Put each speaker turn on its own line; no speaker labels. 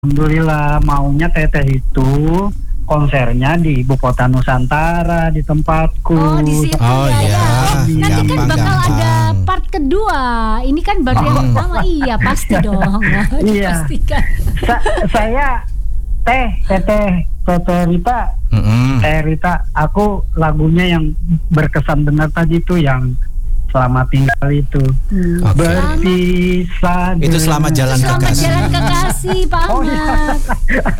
Alhamdulillah, maunya teteh itu konsernya di Ibu Kota Nusantara, di tempatku.
Oh, di situ ya. Nanti kan bakal ada part kedua. Ini kan baru yang pertama. Iya, pasti dong.
Iya.
Pastikan.
Saya teteh Rita. Rita, aku lagunya yang berkesan benar tadi tuh yang Selamat Tinggal itu. Berpisah.
Itu Selamat Jalan Kekasih.
Selamat Jalan Kekasih, Pak Ahmad.